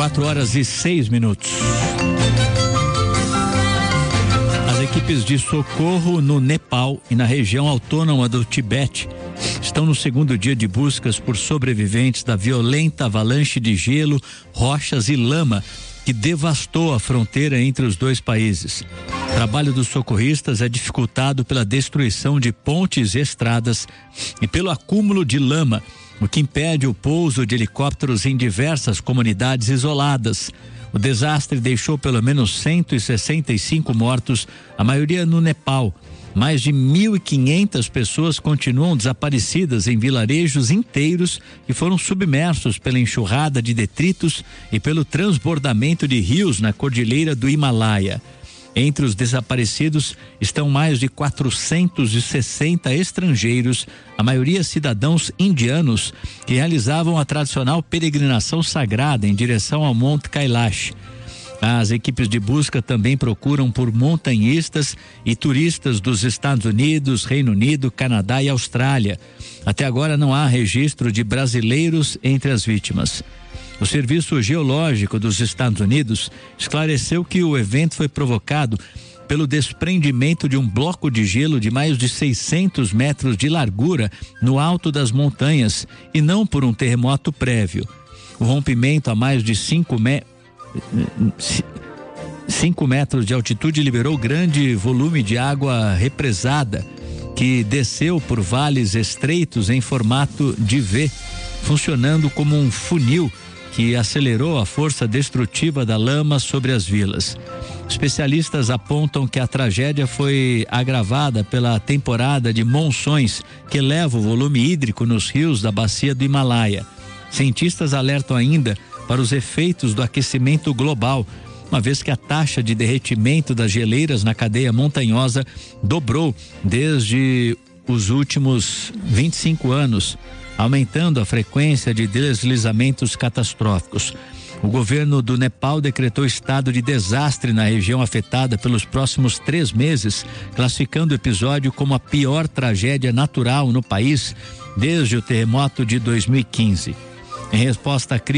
4:06. As equipes de socorro no Nepal e na região autônoma do Tibete estão no segundo dia de buscas por sobreviventes da violenta avalanche de gelo, rochas e lama que devastou a fronteira entre os dois países. O trabalho dos socorristas é dificultado pela destruição de pontes e estradas e pelo acúmulo de lama, o que impede o pouso de helicópteros em diversas comunidades isoladas. O desastre deixou pelo menos 165 mortos, a maioria no Nepal. Mais de 1.500 pessoas continuam desaparecidas em vilarejos inteiros que foram submersos pela enxurrada de detritos e pelo transbordamento de rios na cordilheira do Himalaia. Entre os desaparecidos estão mais de 460 estrangeiros, a maioria cidadãos indianos, que realizavam a tradicional peregrinação sagrada em direção ao Monte Kailash. As equipes de busca também procuram por montanhistas e turistas dos Estados Unidos, Reino Unido, Canadá e Austrália. Até agora não há registro de brasileiros entre as vítimas. O Serviço Geológico dos Estados Unidos esclareceu que o evento foi provocado pelo desprendimento de um bloco de gelo de mais de 600 metros de largura no alto das montanhas e não por um terremoto prévio. O rompimento a mais de 5 metros de altitude liberou grande volume de água represada que desceu por vales estreitos em formato de V, funcionando como um funil que acelerou a força destrutiva da lama sobre as vilas. Especialistas apontam que a tragédia foi agravada pela temporada de monções que eleva o volume hídrico nos rios da bacia do Himalaia. Cientistas alertam ainda para os efeitos do aquecimento global, uma vez que a taxa de derretimento das geleiras na cadeia montanhosa dobrou desde os últimos 25 anos, aumentando a frequência de deslizamentos catastróficos. O governo do Nepal decretou estado de desastre na região afetada pelos próximos 3 meses, classificando o episódio como a pior tragédia natural no país desde o terremoto de 2015. Em resposta à crise